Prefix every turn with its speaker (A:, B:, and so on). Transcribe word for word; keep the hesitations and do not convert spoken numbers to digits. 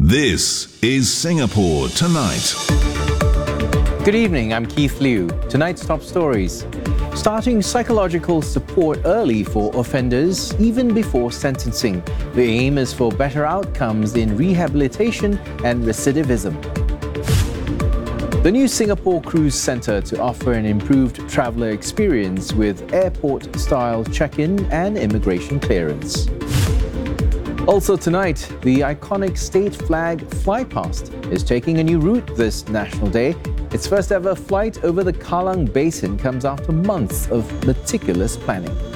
A: This is Singapore Tonight.
B: Good evening, I'm Keith Liu. Tonight's top stories. Starting psychological support early for offenders, even before sentencing. The aim is for better outcomes in rehabilitation and recidivism. The new Singapore Cruise Centre to offer an improved traveller experience with airport-style check-in and immigration clearance. Also tonight, the iconic state flag flypast is taking a new route this National Day. Its first ever flight over the Kallang Basin comes after months of meticulous planning.